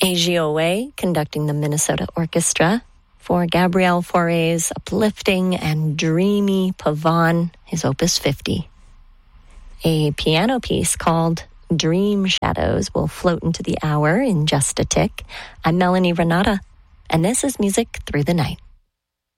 AGOA conducting the Minnesota Orchestra for Gabriel Fauré's uplifting and dreamy Pavane, his Opus 50. A piano piece called Dream Shadows will float into the hour in just a tick. I'm Melanie Renata, and this is Music Through the Night.